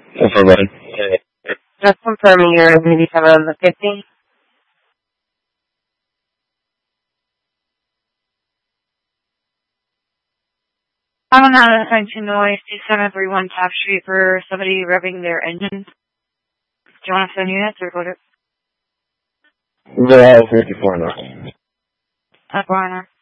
Confirm button. Just confirming you're going to be coming on the 15th. I'm not attention noise 2731 Top Street for somebody revving their engine. Do you want to send units or go to? They're all 54 now. Up, Warner.